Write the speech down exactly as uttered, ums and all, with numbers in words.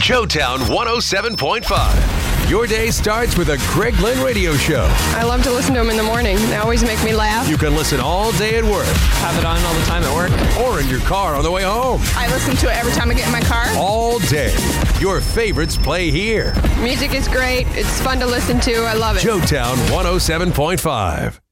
Joetown one oh seven point five. Your day starts with a Greg Glenn radio show. I love to listen to them in the morning. They always make me laugh. You can listen all day at work. Have it on all the time at work. Or in your car on the way home. I listen to it every time I get in my car. All day. Your favorites play here. Music is great. It's fun to listen to. I love it. Joetown one oh seven point five.